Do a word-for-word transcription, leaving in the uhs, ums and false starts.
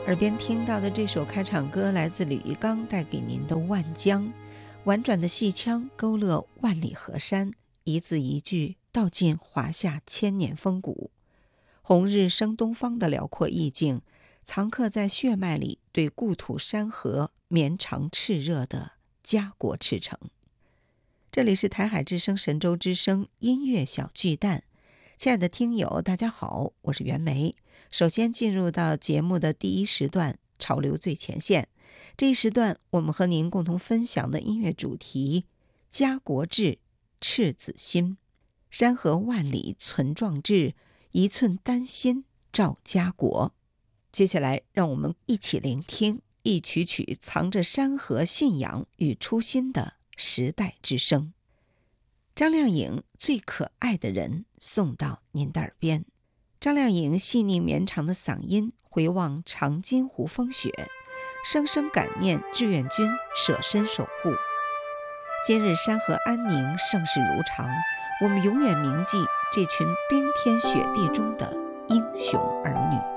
耳边听到的这首开场歌来自李玉刚带给您的《万江》，婉转的戏腔勾勒万里河山，一字一句道尽华夏千年风骨。红日升东方的辽阔意境，藏刻在血脉里对故土山河绵长炽热的家国赤诚。这里是台海之声神州之声音乐小巨蛋，亲爱的听友大家好，我是袁枚。首先进入到节目的第一时段，潮流最前线。这一时段我们和您共同分享的音乐主题，家国志，赤子心。山河万里存壮志，一寸丹心照家国。接下来让我们一起聆听一曲曲藏着山河信仰与初心的时代之声。张靓颖最可爱的人送到您的耳边。张靓颖细腻绵长的嗓音回望长津湖风雪，声声感念志愿军舍身守护。今日山河安宁，盛世如常，我们永远铭记这群冰天雪地中的英雄儿女。